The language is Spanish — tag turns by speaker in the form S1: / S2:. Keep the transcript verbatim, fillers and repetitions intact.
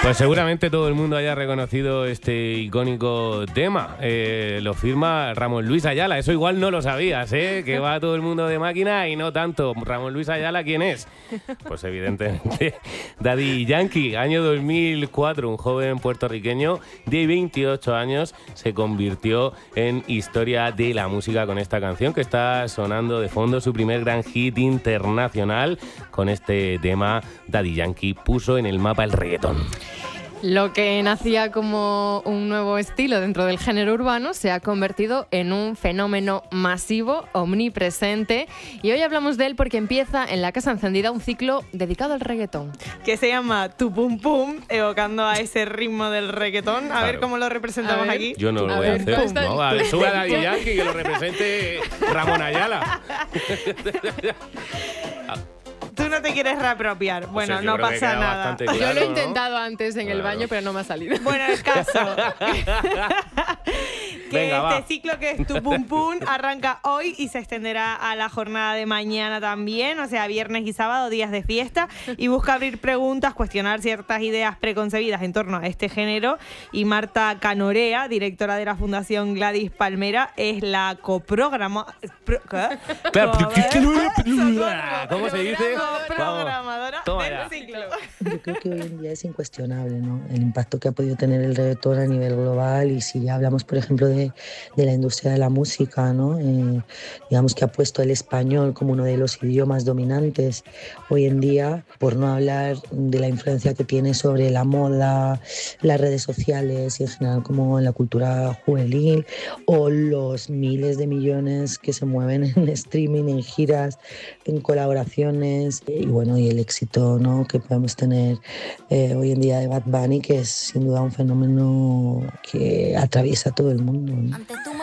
S1: Pues seguramente todo el mundo haya reconocido este icónico tema. Eh, lo firma Ramón Luis Ayala. Eso igual no lo sabías, ¿eh? Que va todo el mundo de máquina y no tanto. Ramón Luis Ayala, ¿quién es? Pues evidentemente Daddy Yankee. Año dos mil cuatro, un joven puertorriqueño de veintiocho años se convirtió en historia de la música con esta canción que está sonando de fondo, su primer gran hit internacional. Con este tema, Daddy Yankee puso en el mapa el reggaetón.
S2: Lo que nacía como un nuevo estilo dentro del género urbano se ha convertido en un fenómeno masivo, omnipresente, y hoy hablamos de él porque empieza en la Casa Encendida un ciclo dedicado al reggaetón.
S3: Que se llama Tu Pum Pum, evocando a ese ritmo del reggaetón. A
S1: Claro.
S3: ver cómo lo representamos
S2: A ver.
S3: aquí.
S1: Yo no lo
S2: A
S1: voy a
S2: ver,
S1: hacer.
S2: está
S1: No,
S2: el-
S1: vale, sube a Daddy Yankee que lo represente Ramón Ayala.
S3: Tú no te quieres reapropiar. Bueno,
S1: Pues yo
S3: no
S1: creo que
S3: pasa
S1: queda
S3: nada.
S1: bastante
S2: Yo
S1: claro,
S2: lo he
S1: ¿no?
S2: intentado antes en el
S1: Claro.
S2: baño, pero no me ha salido.
S3: Bueno, el caso. que
S1: Venga,
S3: este
S1: va.
S3: ciclo que es Tu Pum Pum arranca hoy y se extenderá a la jornada de mañana también, o sea, viernes y sábado, días de fiesta, y busca abrir preguntas, cuestionar ciertas ideas preconcebidas en torno a este género. Y Marta Canorea, directora de la Fundación Gladys Palmera, es la coprograma... pro- ¿qué?
S1: Claro,
S3: Co-
S1: ¿cómo se dice?
S3: Coprogramadora
S1: Toma
S3: del
S1: ya.
S3: ciclo.
S4: Yo creo que hoy en día es incuestionable, ¿no? El impacto que ha podido tener el reggaetón a nivel global, y si ya hablamos, por ejemplo, de, de la industria de la música, ¿no? Eh, digamos que ha puesto el español como uno de los idiomas dominantes hoy en día, por no hablar de la influencia que tiene sobre la moda, las redes sociales y en general como en la cultura juvenil, o los miles de millones que se mueven en streaming, en giras, en colaboraciones, y bueno, y el éxito, ¿no?, que podemos tener eh, hoy en día de Bad Bunny, que es sin duda un fenómeno que atraviesa todo el mundo, ¿no?